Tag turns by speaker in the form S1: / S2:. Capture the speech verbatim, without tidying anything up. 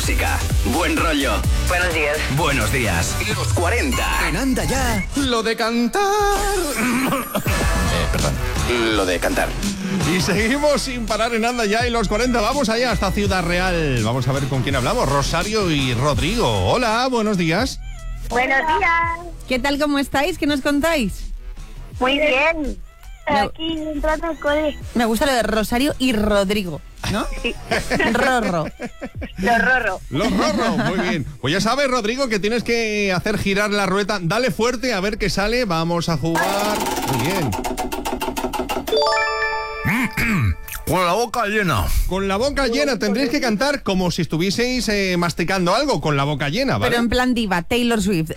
S1: música, buen rollo.
S2: Buenos días.
S1: Buenos días. Los cuarenta. En Anda Ya. Lo de cantar. eh, perdón. Lo de cantar.
S3: Y seguimos sin parar en Anda Ya y los cuarenta. Vamos allá hasta Ciudad Real. Vamos a ver con quién hablamos. Rosario y Rodrigo. Hola, buenos días.
S4: Buenos días.
S5: ¿Qué tal, cómo estáis? ¿Qué nos contáis?
S4: Muy bien.
S5: Me-
S4: Aquí entrando al cole.
S5: Me gusta lo de Rosario y Rodrigo, ¿no?
S4: Sí.
S5: Rorro.
S4: Los rorro.
S3: Los rorros, muy bien. Pues ya sabes, Rodrigo, que tienes que hacer girar la ruleta. Dale fuerte a ver qué sale. Vamos a jugar. Muy bien.
S6: Con la boca llena.
S3: Con la boca llena. Tendréis que cantar como si estuvieseis eh, masticando algo con la boca llena, ¿vale?
S5: Pero en plan diva, Taylor Swift.